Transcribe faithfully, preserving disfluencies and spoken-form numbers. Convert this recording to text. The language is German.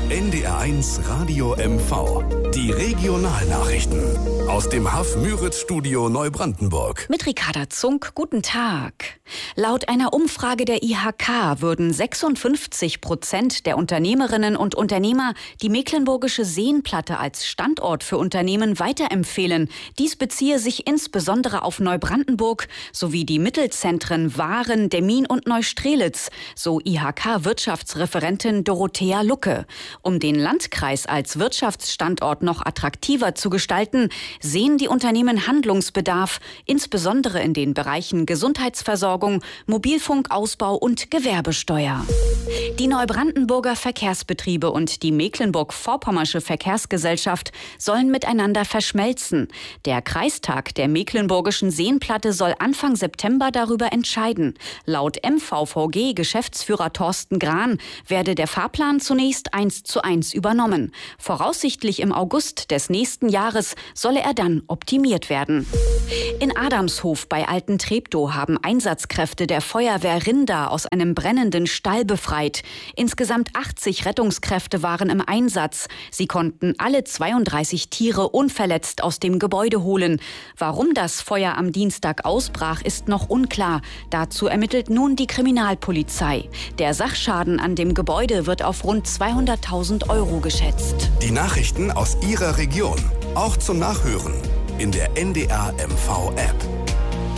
N D R eins Radio M V. Die Regionalnachrichten aus dem H A F-Müritz-Studio Neubrandenburg. Mit Ricarda Zunk, guten Tag. Laut einer Umfrage der I H K würden sechsundfünfzig Prozent der Unternehmerinnen und Unternehmer die Mecklenburgische Seenplatte als Standort für Unternehmen weiterempfehlen. Dies beziehe sich insbesondere auf Neubrandenburg sowie die Mittelzentren Waren, Demmin und Neustrelitz, so I H K-Wirtschaftsreferentin Dorothea Lucke. Um den Landkreis als Wirtschaftsstandort noch attraktiver zu gestalten, sehen die Unternehmen Handlungsbedarf, insbesondere in den Bereichen Gesundheitsversorgung, Mobilfunkausbau und Gewerbesteuer. Die Neubrandenburger Verkehrsbetriebe und die Mecklenburg-Vorpommersche Verkehrsgesellschaft sollen miteinander verschmelzen. Der Kreistag der Mecklenburgischen Seenplatte soll Anfang September darüber entscheiden. Laut M V V G-Geschäftsführer Thorsten Grahn werde der Fahrplan zunächst eins zu eins übernommen. Voraussichtlich im August des nächsten Jahres solle er dann optimiert werden. In Adamshof bei Alten-Treptow haben Einsatzkräfte der Feuerwehr Rinda aus einem brennenden Stall befreit. Insgesamt achtzig Rettungskräfte waren im Einsatz. Sie konnten alle zweiunddreißig Tiere unverletzt aus dem Gebäude holen. Warum das Feuer am Dienstag ausbrach, ist noch unklar. Dazu ermittelt nun die Kriminalpolizei. Der Sachschaden an dem Gebäude wird auf rund zweihunderttausend Euro geschätzt. Die Nachrichten aus Ihrer Region, auch zum Nachhören in der N D R M V App.